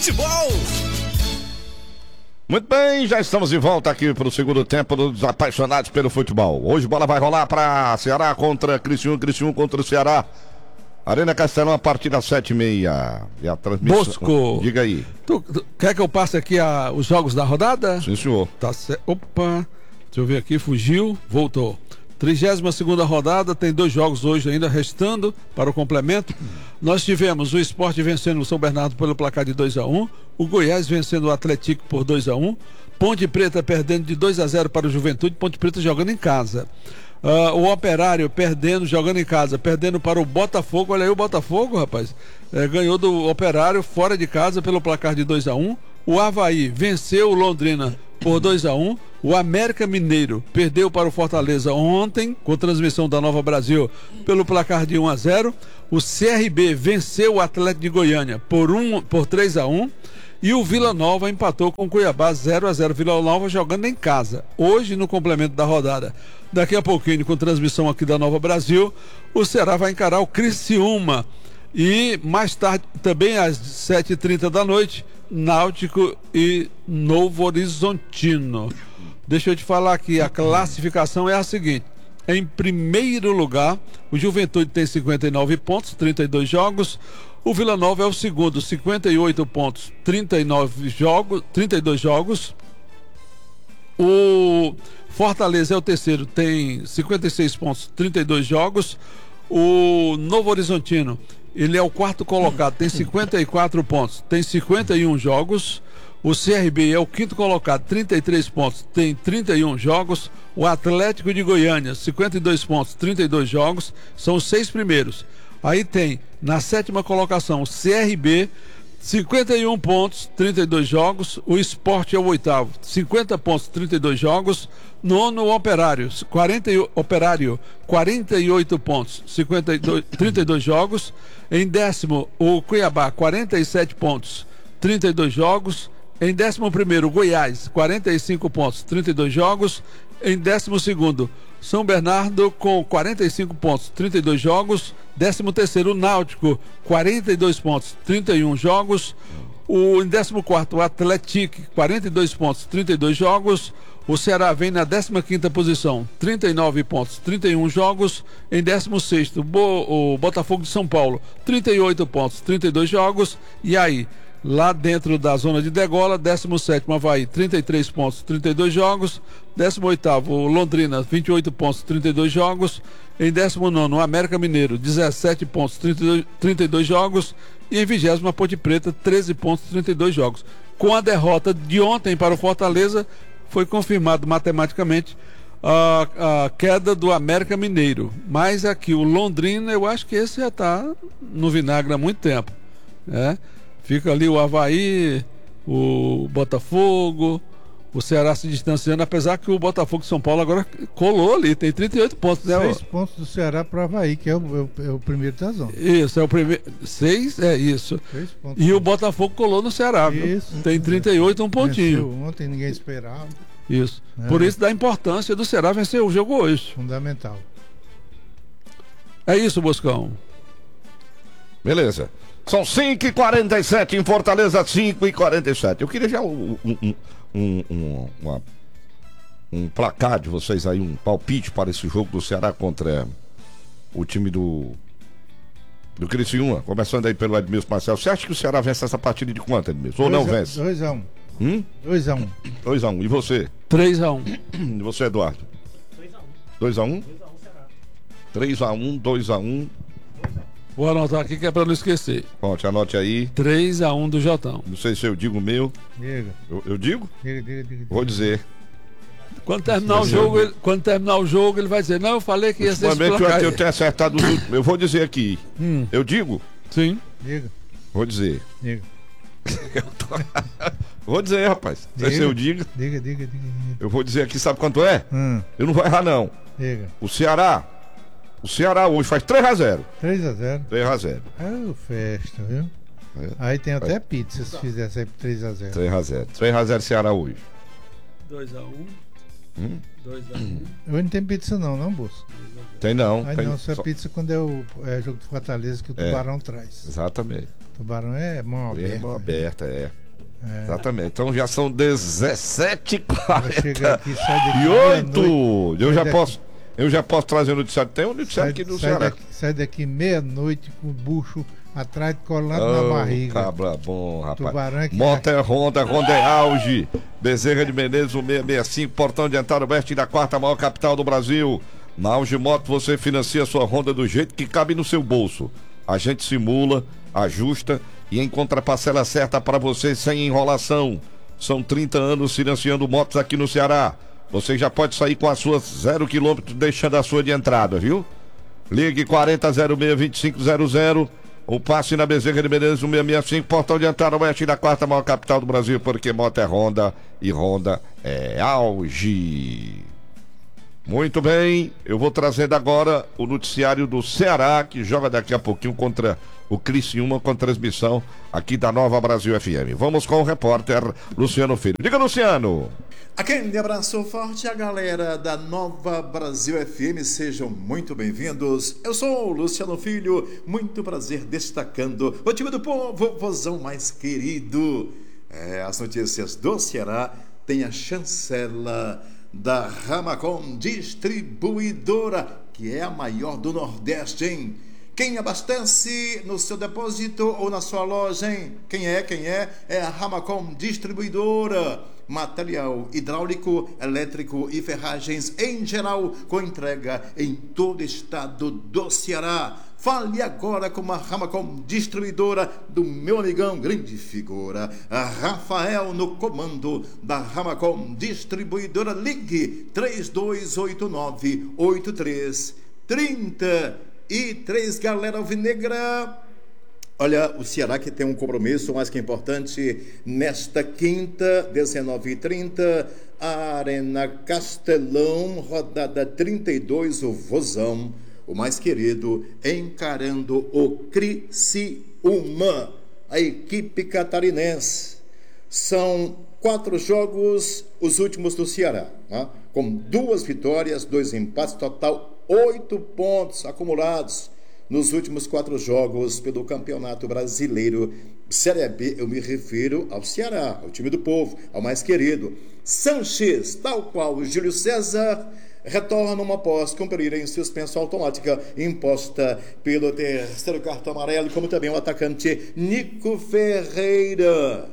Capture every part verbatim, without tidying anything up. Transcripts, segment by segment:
Futebol! Muito bem, já estamos de volta aqui para o segundo tempo dos apaixonados pelo futebol. Hoje bola vai rolar para Ceará contra Criciúma, Criciúma contra o Ceará. Arena Castelão a partir das sete e meia. E a transmissão. Bosco, diga aí. Tu, tu, quer que eu passe aqui a, os jogos da rodada? Sim, senhor. Tá certo. Opa, deixa eu ver aqui, fugiu, voltou. trigésima segunda rodada, tem dois jogos hoje ainda restando para o complemento. Nós tivemos o Sport vencendo o São Bernardo pelo placar de dois a um, o Goiás vencendo o Atlético por dois a um, Ponte Preta perdendo de dois a zero para o Juventude, Ponte Preta jogando em casa. Uh, o Operário perdendo, jogando em casa, perdendo para o Botafogo. Olha aí o Botafogo, rapaz, é, ganhou do Operário fora de casa pelo placar de dois a um. O Avaí venceu o Londrina por dois a um. O América Mineiro perdeu para o Fortaleza ontem, com transmissão da Nova Brasil, pelo placar de um a zero. O C R B venceu o Atlético de Goiânia por, um, por três a um. E o Vila Nova empatou com o Cuiabá zero a zero. Vila Nova jogando em casa. Hoje, no complemento da rodada, daqui a pouquinho, com transmissão aqui da Nova Brasil, o Ceará vai encarar o Criciúma. E mais tarde, também às sete e trinta da noite, Náutico e Novo Horizontino. Deixa eu te falar aqui, a classificação é a seguinte: em primeiro lugar, o Juventude tem cinquenta e nove pontos, trinta e dois jogos. O Vila Nova é o segundo, cinquenta e oito pontos, trinta e nove jogos, trinta e dois jogos. O Fortaleza é o terceiro, tem cinquenta e seis pontos, trinta e dois jogos. O Novo Horizontino, ele é o quarto colocado, tem cinquenta e quatro pontos, tem cinquenta e um jogos. O C R B é o quinto colocado, trinta e três pontos, tem trinta e um jogos. O Atlético de Goiânia, cinquenta e dois pontos, trinta e dois jogos, são os seis primeiros. Aí tem, na sétima colocação, o C R B, cinquenta e um pontos, trinta e dois jogos. O Sport é o oitavo, cinquenta pontos, trinta e dois jogos. Nono, o Operário, quarenta, Operário, quarenta e oito pontos, cinquenta e dois, trinta e dois jogos. Em décimo, o Cuiabá, quarenta e sete pontos, trinta e dois jogos. Em décimo primeiro, o Goiás, quarenta e cinco pontos, trinta e dois jogos. Em décimo segundo, São Bernardo com quarenta e cinco pontos, trinta e dois jogos. décimo terceiro, o Náutico, quarenta e dois pontos, trinta e um jogos. O, em décimo quarto, o Atlético, quarenta e dois pontos, trinta e dois jogos. O Ceará vem na décima quinta posição, trinta e nove pontos, trinta e um jogos. Em décimo sexto, Bo, o Botafogo de São Paulo, trinta e oito pontos, trinta e dois jogos. E aí, lá dentro da zona de degola, décimo sétimo, Avaí, trinta e três pontos, trinta e dois jogos. décimo oitavo, Londrina, vinte e oito pontos, trinta e dois jogos. Em décimo nono, América Mineiro, dezessete pontos, trinta e dois jogos. E em vigésimo, a Ponte Preta, treze pontos, trinta e dois jogos. Com a derrota de ontem para o Fortaleza, foi confirmado matematicamente a, a queda do América Mineiro. Mas aqui, o Londrina, eu acho que esse já está no vinagre há muito tempo, né? Fica ali o Avaí, o Botafogo, o Ceará se distanciando, apesar que o Botafogo de São Paulo agora colou ali, tem trinta e oito pontos, né? Seis pontos do Ceará para o Avaí, que é o, é, o, é o primeiro da zona. Isso, é o primeiro. Seis, é isso. Seis pontos. E o Botafogo colou no Ceará, viu? Isso. Tem trinta e oito, um pontinho. Venceu ontem, ninguém esperava. Isso. É. Por isso da importância do Ceará vencer o jogo hoje. Fundamental. É isso, Boscão. Beleza. São cinco e quarenta e sete em Fortaleza, cinco e quarenta e sete. Eu queria já um, um, um, um, uma, um placar de vocês aí, um palpite para esse jogo do Ceará contra o time do do Criciúma, começando aí pelo Edmilson Marcelo. Você acha que o Ceará vence essa partida de quanto, Edmilson? Ou não vence? dois a um. Hum? dois a um. dois a um. E você? três a um. E você, Eduardo? dois a um. três a um, dois a um. Vou anotar aqui que é pra não esquecer. Ponte, anote aí. três a um do Jotão. Não sei se eu digo o meu. Diga. Eu, eu digo? Diga, diga, diga. Vou dizer. Quando terminar o jogo, ele, quando terminar o jogo, ele vai dizer: não, eu falei que ia ser esse Ultimamente placar eu, aí. eu tenho acertado os últimos. Eu vou dizer aqui. Hum. Eu digo? Sim. Diga. Vou dizer. Diga. Eu tô... Vou dizer, rapaz. Não sei se eu digo. Diga, diga, diga, diga. Eu vou dizer aqui, sabe quanto é? Hum. Eu não vou errar, não. Diga. O Ceará. O Ceará hoje faz três a zero. três a zero. três a zero. É o festa, viu? É. Aí tem até pizza se fizesse aí por três a zero. três a zero. três a zero Ceará hoje. dois a um. Hum? dois a um. Hoje não tem pizza não, não, Bolso? Tem não. Aí tem não, só só... pizza quando é o é jogo de Fortaleza que o Tubarão é, traz. Exatamente. O Tubarão é mão aberta. É mão aberta, é. É. Exatamente. Então já são dezessete e Vai chegar quarenta aqui, sai daqui e oito. Eu sai já daqui. posso, eu já posso trazer o noticiário. Tem um noticiário Sai, aqui do sai Ceará. daqui, sai daqui meia-noite com o bucho atrás, colado Oh, na barriga. cabra bom, rapaz. Tubarão é que Moto é Honda, Honda é auge. Bezerra de Menezes, o seiscentos e sessenta e cinco, portão de entrada oeste da quarta maior capital do Brasil. Na Auge Moto você financia sua Honda do jeito que cabe no seu bolso. A gente simula, ajusta e encontra a parcela certa para você sem enrolação. São trinta anos financiando motos aqui no Ceará. Você já pode sair com as suas zero quilômetros deixando a sua de entrada, viu? Ligue quarenta zero seis vinte e cinco zero zero ou passe na Bezerra de Menezes cento e sessenta e cinco, portão de entrada oeste da quarta maior capital do Brasil, porque moto é Honda e Honda é auge. Muito bem, eu vou trazendo agora o noticiário do Ceará, que joga daqui a pouquinho contra o Criciúma, com transmissão aqui da Nova Brasil F M. Vamos com o repórter Luciano Filho. Diga, Luciano! Aquele abraço forte à galera da Nova Brasil F M, sejam muito bem-vindos. Eu sou o Luciano Filho, muito prazer destacando o time do povo, vozão mais querido. É, as notícias do Ceará tem a chancela da Ramacom Distribuidora, que é a maior do Nordeste, hein? Quem abastece no seu depósito ou na sua loja, hein? Quem é? Quem é? É a Ramacom Distribuidora. Material hidráulico, elétrico e ferragens em geral, com entrega em todo o estado do Ceará. Fale agora com a Ramacom Distribuidora do meu amigão, grande figura, a Rafael, no comando da Ramacom Distribuidora. Ligue três dois oito nove, oito três três três, galera alvinegra. Olha, o Ceará que tem um compromisso mais que importante nesta quinta, dezenove e trinta, Arena Castelão, rodada trinta e dois, o Vozão, o mais querido, encarando o Criciúma, a equipe catarinense. São quatro jogos, os últimos do Ceará, né? Com duas vitórias, dois empates, total oito pontos acumulados nos últimos quatro jogos pelo Campeonato Brasileiro Série B. Eu me refiro ao Ceará, ao time do povo, ao mais querido. Sanches, tal qual o Júlio César, retornam após cumprir em suspensão automática imposta pelo terceiro cartão amarelo, como também o atacante Nico Ferreira.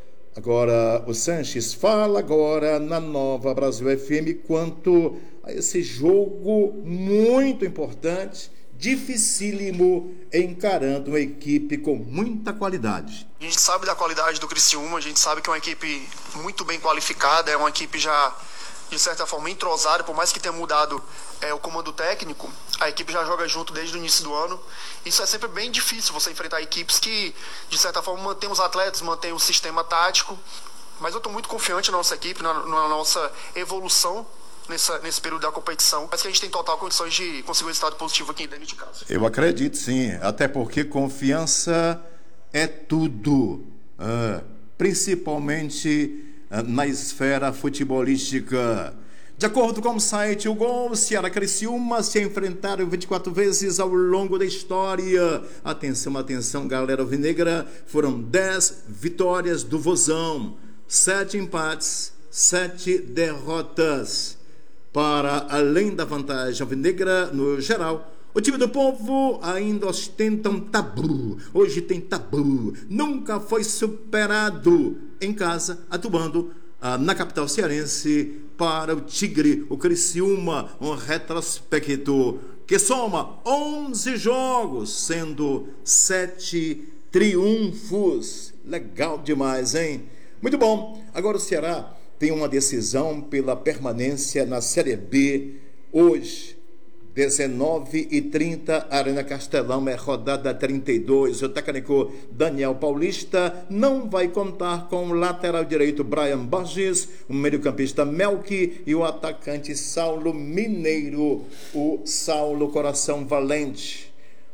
Agora, o Sanches fala agora na Nova Brasil F M quanto a esse jogo muito importante, dificílimo, encarando uma equipe com muita qualidade. A gente sabe da qualidade do Criciúma, a gente sabe que é uma equipe muito bem qualificada, é uma equipe já, de certa forma, entrosada, por mais que tenha mudado é, o comando técnico, a equipe já joga junto desde o início do ano. Isso é sempre bem difícil, você enfrentar equipes que, de certa forma, mantêm os atletas, mantêm o sistema tático, mas eu estou muito confiante na nossa equipe, na, na nossa evolução Nessa, nesse período da competição, mas que a gente tem total condições de conseguir um resultado positivo aqui dentro de casa. Eu acredito sim, até porque confiança é tudo, uh, principalmente uh, na esfera futebolística. De acordo com o site O Gol, Ceará e Criciúma se enfrentaram vinte e quatro vezes ao longo da história. Atenção, atenção, galera alvinegra, foram dez vitórias do Vozão, sete empates, sete derrotas. Para além da vantagem alvinegra no geral, o time do povo ainda ostenta um tabu. Hoje tem tabu. Nunca foi superado em casa, atuando ah, na capital cearense para o Tigre, o Criciúma, um retrospecto que soma onze jogos, sendo sete triunfos. Legal demais, hein? Muito bom. Agora o Ceará tem uma decisão pela permanência na Série B hoje, dezenove e trinta, Arena Castelão, é rodada trinta e dois. O técnico Daniel Paulista não vai contar com o lateral direito Brian Borges, o meio-campista Melk e o atacante Saulo Mineiro, o Saulo Coração Valente.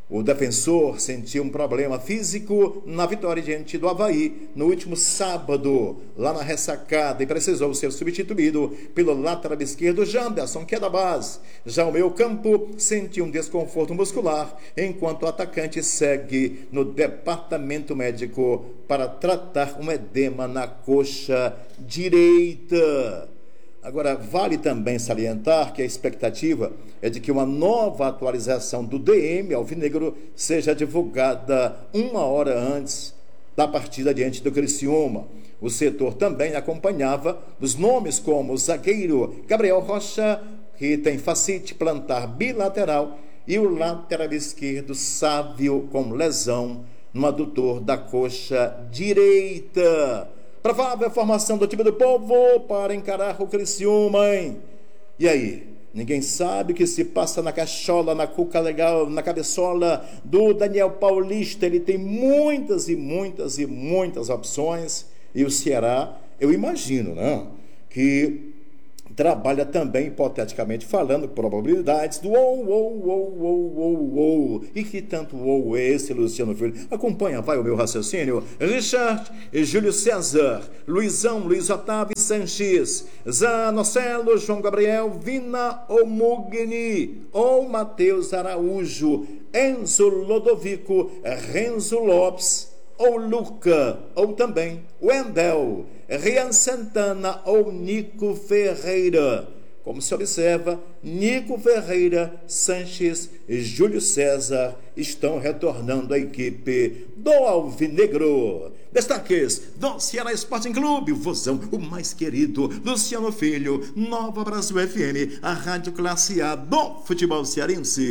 O defensor sentiu um problema físico na vitória diante do Avaí no último sábado, lá na ressacada, e precisou ser substituído pelo lateral esquerdo Janderson, que é da base. Já o meio campo sentiu um desconforto muscular, enquanto o atacante segue no departamento médico para tratar um edema na coxa direita. Agora, vale também salientar que a expectativa é de que uma nova atualização do D M alvinegro seja divulgada uma hora antes da partida diante do Criciúma. O setor também acompanhava os nomes como o zagueiro Gabriel Rocha, que tem facite plantar bilateral, e o lateral esquerdo Sávio, com lesão no adutor da coxa direita. Provável formação do time do povo para encarar o Criciúma, hein? E aí? Ninguém sabe o que se passa na cachola, na cuca legal, na cabeçola do Daniel Paulista. Ele tem muitas e muitas e muitas opções. E o Ceará, eu imagino, né, que trabalha também, hipoteticamente falando, probabilidades do ou, ou, ou, ou, ou, ou. E que tanto ou é esse, Luciano Filho? Acompanha, vai, o meu raciocínio. Richard, Júlio César, Luizão, Luiz Otávio Sanches, Zanocelo, João Gabriel, Vina ou Mugni, ou Matheus Araújo, Enzo Lodovico, Renzo Lopes, ou Luca, ou também Wendel, Rian Santana ou Nico Ferreira. Como se observa, Nico Ferreira, Sanches e Júlio César estão retornando à equipe do Alvinegro. Destaques do Ceará Sporting Clube, o vozão, o mais querido, Luciano Filho, Nova Brasil F M, a rádio classe A do futebol cearense.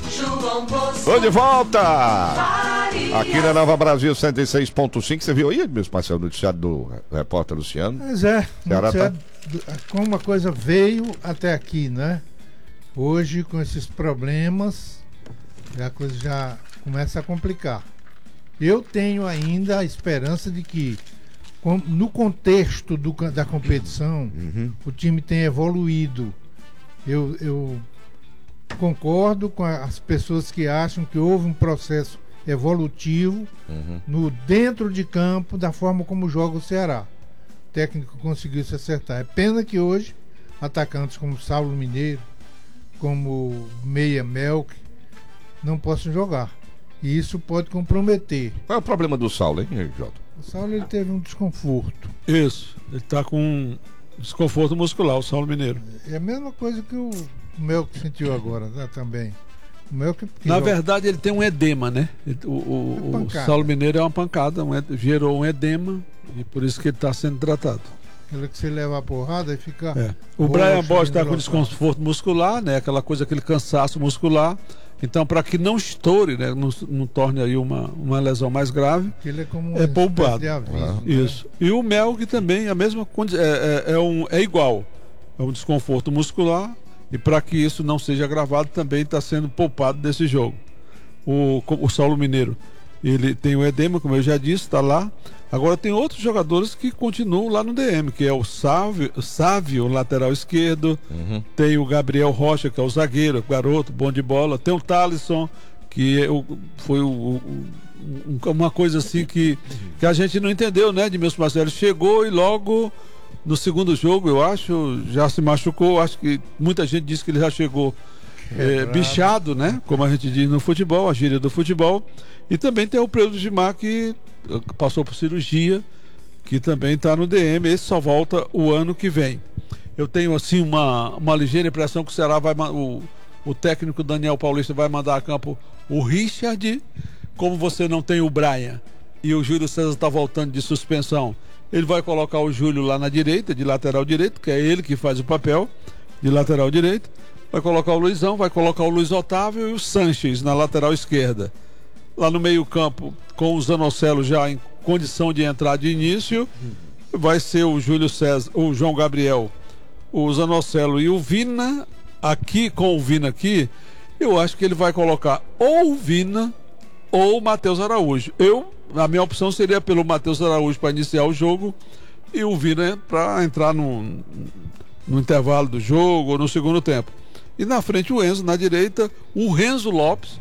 Tô de volta! Aqui na Nova Brasil cento e seis ponto cinco, você viu aí, meus parceiros, o noticiário do repórter Luciano? Pois é, Ceará tá... como a coisa veio até aqui, né? Hoje, com esses problemas, a coisa já começa a complicar. Eu tenho ainda a esperança de que, com, no contexto do, da competição, uhum. o time tenha evoluído. Eu, eu concordo com as pessoas que acham que houve um processo evolutivo uhum. no dentro de campo, da forma como joga o Ceará. O técnico conseguiu se acertar. É pena que hoje atacantes como Saulo Mineiro, como Meia Melk, não possam jogar. E isso pode comprometer. Qual é o problema do Saulo, hein, Jota? O Saulo ele teve um desconforto. Isso, ele está com um desconforto muscular, o Saulo Mineiro. É a mesma coisa que o Melk sentiu agora, né, também. O Melk, Na joga... verdade, ele tem um edema, né? O, o, o Saulo Mineiro é uma pancada, um, gerou um edema e por isso que ele está sendo tratado. Aquela que você leva a porrada e fica... É. O Brian Bosch está com desconforto muscular, né? Aquela coisa, aquele cansaço muscular. Então, para que não estoure, né? não, não torne aí uma, uma lesão mais grave, ele é, como é poupado. Aviso, ah. né? Isso. E o Melk também, a mesma condi- é, é, é, um, é igual. É um desconforto muscular e para que isso não seja agravado, também está sendo poupado desse jogo. O, o Saulo Mineiro, ele tem o edema, como eu já disse, está lá. Agora tem outros jogadores que continuam lá no D M, que é o Sávio, Sávio lateral esquerdo, uhum. tem o Gabriel Rocha, que é o zagueiro, garoto, bom de bola, tem o Thalisson, que é o, foi o, o, um, uma coisa assim que, que a gente não entendeu, né, de meus parceiros. Chegou e logo no segundo jogo, eu acho, já se machucou. Acho que muita gente disse que ele já chegou é, bichado, né, como a gente diz no futebol, a gíria do futebol. E também tem o Pedro Gimar, que passou por cirurgia, que também está no D M. Esse só volta o ano que vem. Eu tenho assim uma, uma ligeira impressão que o Ceará vai, o, o técnico Daniel Paulista vai mandar a campo o Richard. Como você não tem o Brian e o Júlio César está voltando de suspensão, ele vai colocar o Júlio lá na direita, de lateral direito, que é ele que faz o papel de lateral direito. Vai colocar o Luizão, vai colocar o Luiz Otávio e o Sanches na lateral esquerda. Lá no meio campo, com o Zanocelo já em condição de entrar de início, vai ser o Júlio César, o João Gabriel, o Zanocelo e o Vina. Aqui, com o Vina aqui, eu acho que ele vai colocar ou o Vina ou o Matheus Araújo. Eu, a minha opção seria pelo Matheus Araújo para iniciar o jogo e o Vina para entrar no, no intervalo do jogo ou no segundo tempo. E na frente o Enzo, na direita, o Renzo Lopes,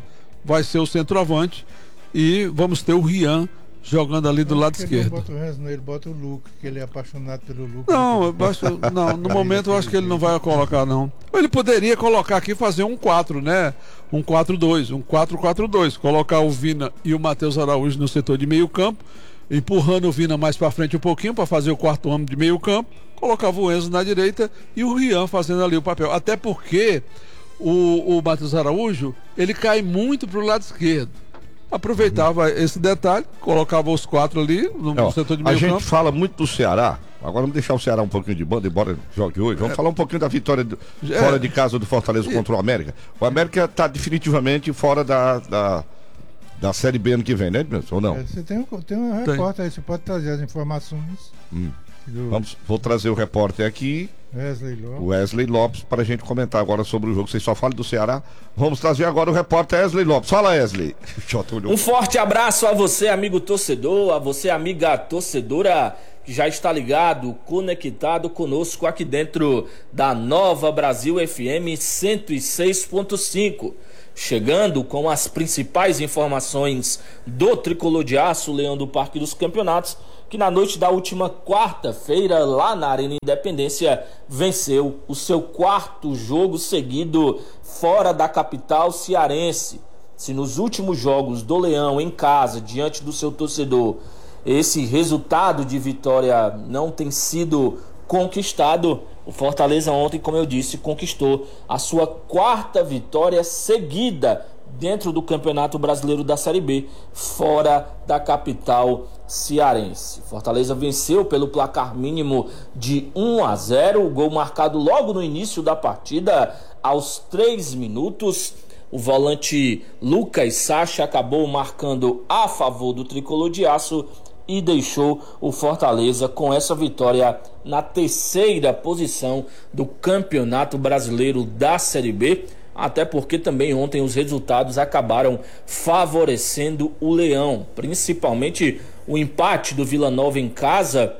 vai ser o centroavante e vamos ter o Rian jogando ali do lado esquerdo. Ele bota o Renzo, ele bota o Luca, que ele é apaixonado pelo Luca. Não, eu acho, não, no momento eu acho que ele não vai colocar, não. Ele poderia colocar aqui e fazer um quatro, né? Um quatro dois, um quatro quatro dois. Colocar o Vina e o Matheus Araújo no setor de meio campo, empurrando o Vina mais para frente um pouquinho para fazer o quarto homem de meio campo. Colocava o Enzo na direita e o Rian fazendo ali o papel. Até porque o, o Matheus Araújo, ele cai muito pro lado esquerdo. Aproveitava uhum. esse detalhe, colocava os quatro ali no, no setor de meio campo. A gente fala muito do Ceará. Agora vamos deixar o Ceará um pouquinho de banda, embora jogue hoje. Vamos é. falar um pouquinho da vitória do, é. fora de casa do Fortaleza e... contra o América. O América está definitivamente fora da, da, da Série B ano que vem, né, Edmilson? Ou não? É, você tem um, tem um repórter aí, você pode trazer as informações. Hum. Do... Vamos, vou trazer o repórter aqui, Wesley Lopes, Wesley Lopes, para a gente comentar agora sobre o jogo. Vocês só falam do Ceará. Vamos trazer agora o repórter Wesley Lopes. Fala, Wesley. Um forte abraço a você, amigo torcedor, a você, amiga torcedora, que já está ligado, conectado conosco aqui dentro da Nova Brasil F M cento e seis ponto cinco. Chegando com as principais informações do Tricolor de Aço, Leão do Parque dos Campeonatos, que na noite da última quarta-feira, lá na Arena Independência, venceu o seu quarto jogo seguido fora da capital cearense. Se nos últimos jogos do Leão em casa, diante do seu torcedor, esse resultado de vitória não tem sido conquistado, o Fortaleza ontem, como eu disse, conquistou a sua quarta vitória seguida dentro do Campeonato Brasileiro da Série B, fora da capital cearense. Fortaleza venceu pelo placar mínimo de um a zero, o gol marcado logo no início da partida, aos três minutos. O volante Lucas Sacha acabou marcando a favor do Tricolor de Aço e deixou o Fortaleza com essa vitória na terceira posição do Campeonato Brasileiro da Série B, até porque também ontem os resultados acabaram favorecendo o Leão, principalmente o empate do Vila Nova em casa.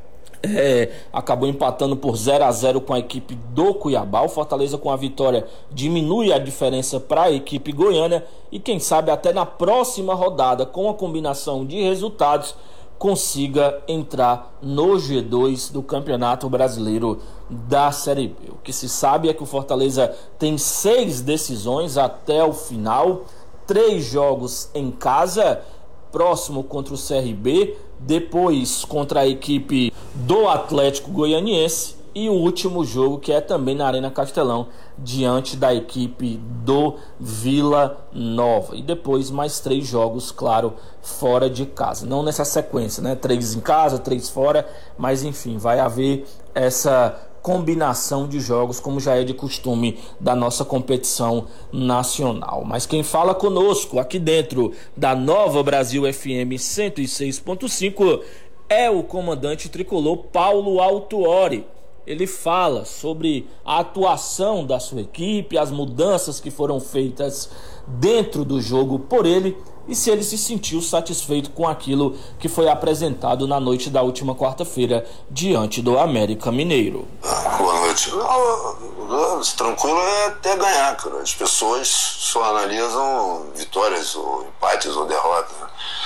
É, acabou empatando por zero a zero com a equipe do Cuiabá. O Fortaleza, com a vitória, diminui a diferença para a equipe goiana e quem sabe até na próxima rodada, com a combinação de resultados, consiga entrar no G dois do Campeonato Brasileiro da Série B. O que se sabe é que o Fortaleza tem seis decisões até o final, três jogos em casa, próximo contra o C R B, depois contra a equipe do Atlético Goianiense e o último jogo, que é também na Arena Castelão, diante da equipe do Vila Nova. E depois mais três jogos, claro, fora de casa. Não nessa sequência, né? Três em casa, três fora, mas enfim, vai haver essa combinação de jogos, como já é de costume da nossa competição nacional. Mas quem fala conosco aqui dentro da Nova Brasil F M cento e seis ponto cinco é o comandante tricolor Paulo Autuori. Ele fala sobre a atuação da sua equipe, as mudanças que foram feitas dentro do jogo por ele e se ele se sentiu satisfeito com aquilo que foi apresentado na noite da última quarta-feira diante do América Mineiro. Boa noite. Não, tranquilo é até ganhar, cara. As pessoas só analisam vitórias ou empates ou derrotas.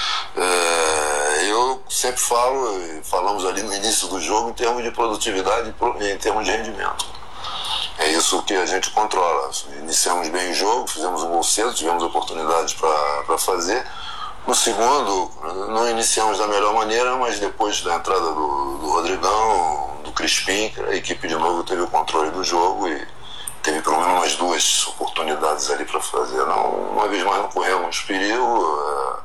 É, eu sempre falo, falamos ali no início do jogo, em termos de produtividade e em termos de rendimento. É isso que a gente controla. Iniciamos bem o jogo, fizemos um gol cedo, tivemos oportunidades para fazer. No segundo, não iniciamos da melhor maneira, mas depois da entrada do, do Rodrigão, do Crispim, a equipe de novo teve o controle do jogo e teve pelo menos umas duas oportunidades ali para fazer. Não, uma vez mais não corremos perigo.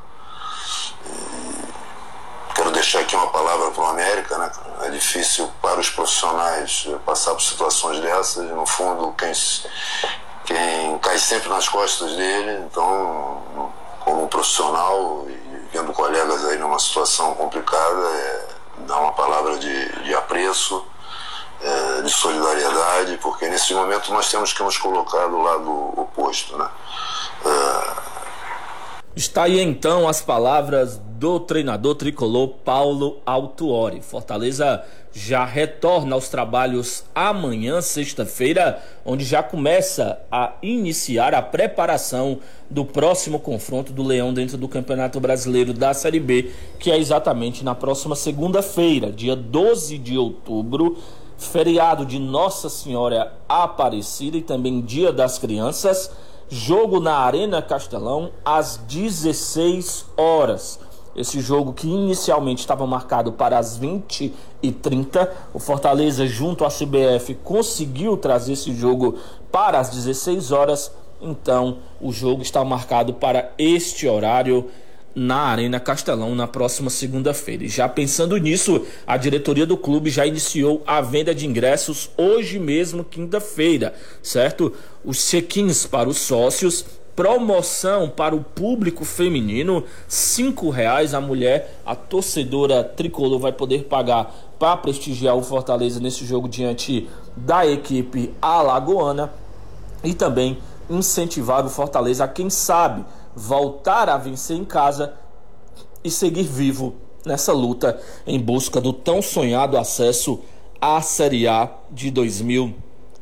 Quero deixar aqui uma palavra para o América, né? É difícil para os profissionais passar por situações dessas. No fundo, quem, quem cai sempre nas costas dele. Então, como profissional e vendo colegas aí numa situação complicada, é dar uma palavra de, de apreço, é, de solidariedade, porque nesse momento nós temos que nos colocar do lado oposto, né? É, Está aí então as palavras do treinador tricolor Paulo Autuori. Fortaleza já retorna aos trabalhos amanhã, sexta-feira, onde já começa a iniciar a preparação do próximo confronto do Leão dentro do Campeonato Brasileiro da Série B, que é exatamente na próxima segunda-feira, dia doze de outubro, feriado de Nossa Senhora Aparecida e também Dia das Crianças. Jogo na Arena Castelão às dezesseis horas. Esse jogo que inicialmente estava marcado para as vinte e trinta, o Fortaleza junto à C B F conseguiu trazer esse jogo para as dezesseis horas, então o jogo está marcado para este horário na Arena Castelão na próxima segunda-feira. E já pensando nisso, a diretoria do clube já iniciou a venda de ingressos hoje mesmo, quinta-feira, certo? Os check-ins para os sócios, promoção para o público feminino, cinco reais a mulher, a torcedora tricolor vai poder pagar para prestigiar o Fortaleza nesse jogo diante da equipe alagoana e também incentivar o Fortaleza a, quem sabe, voltar a vencer em casa e seguir vivo nessa luta em busca do tão sonhado acesso à Série A de dois mil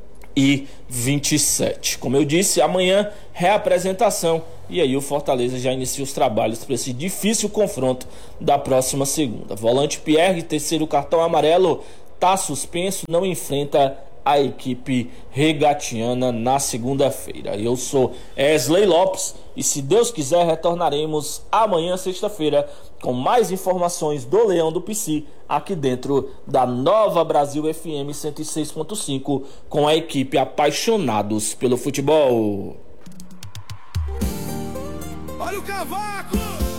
e vinte e sete. Como eu disse, amanhã reapresentação e aí o Fortaleza já inicia os trabalhos para esse difícil confronto da próxima segunda. Volante Pierre, terceiro cartão amarelo, está suspenso, não enfrenta a equipe regatiana na segunda-feira. Eu sou Wesley Lopes e, se Deus quiser, retornaremos amanhã, sexta-feira, com mais informações do Leão do Pici, aqui dentro da Nova Brasil F M cento e seis ponto cinco, com a equipe Apaixonados pelo Futebol. Olha o cavaco!